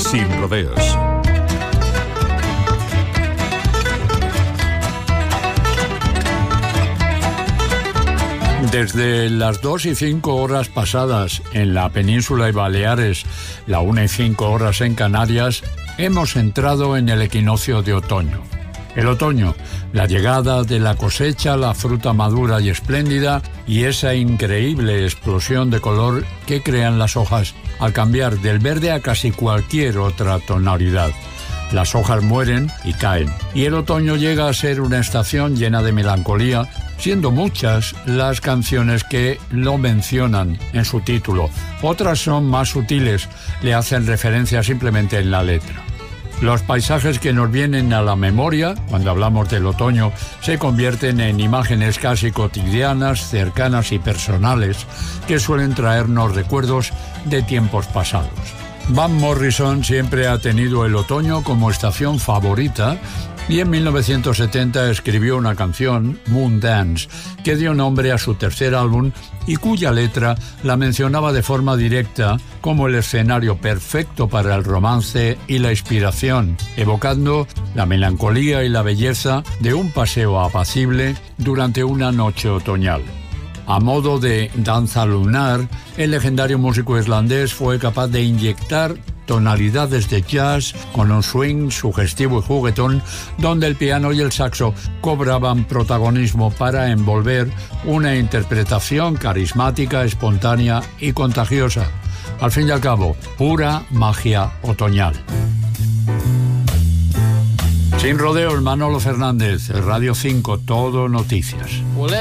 Sin rodeos. Desde las 2:05 pasadas en la península y Baleares, la 1:05 en Canarias, hemos entrado en el equinoccio de otoño. El otoño, la llegada de la cosecha, la fruta madura y espléndida y esa increíble explosión de color que crean las hojas al cambiar del verde a casi cualquier otra tonalidad. Las hojas mueren y caen, y el otoño llega a ser una estación llena de melancolía, siendo muchas las canciones que lo mencionan en su título. Otras son más sutiles, le hacen referencia simplemente en la letra. Los paisajes que nos vienen a la memoria, cuando hablamos del otoño, se convierten en imágenes casi cotidianas, cercanas y personales, que suelen traernos recuerdos de tiempos pasados. Van Morrison siempre ha tenido el otoño como estación favorita y en 1970 escribió una canción, Moon Dance, que dio nombre a su tercer álbum y cuya letra la mencionaba de forma directa como el escenario perfecto para el romance y la inspiración, evocando la melancolía y la belleza de un paseo apacible durante una noche otoñal. A modo de danza lunar, el legendario músico islandés fue capaz de inyectar tonalidades de jazz con un swing sugestivo y juguetón, donde el piano y el saxo cobraban protagonismo para envolver una interpretación carismática, espontánea y contagiosa. Al fin y al cabo, pura magia otoñal. Sin rodeos, Manolo Fernández, Radio 5, Todo Noticias.